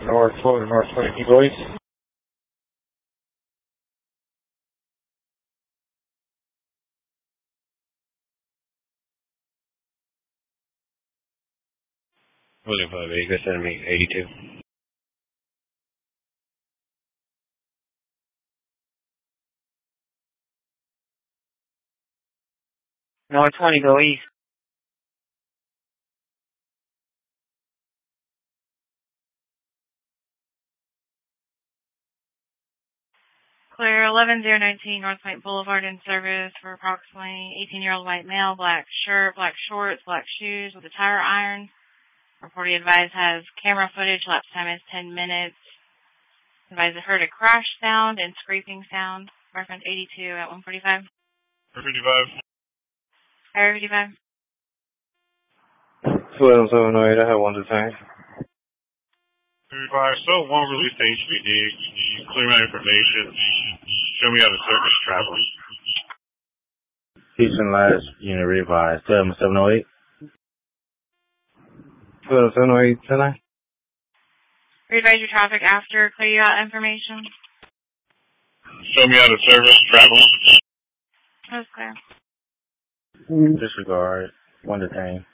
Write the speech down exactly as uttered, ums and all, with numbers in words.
North Florida, North Florida, Eagle East. William five eight, go send me eighty-two. North twenty, go east. Clear eleven zero nineteen North Point Boulevard in service for approximately eighteen-year-old white male, black shirt, black shorts, black shoes with a tire iron. Reporting advised has camera footage, lapse time is ten minutes. Advised heard a crash sound and scraping sound. Reference eighty-two at one forty-five. one fifty-five. Area fifty-five. twelve seven oh eight, I have one to time. fifty-five, so one release to H P D. Clear my information. Show me how the service travels. Houston last unit revised. twelve seven oh eight. twelve seven oh eight tonight. Readvise your traffic after clear you out information. Show me how the service travels. That's clear. Disregard. One to ten.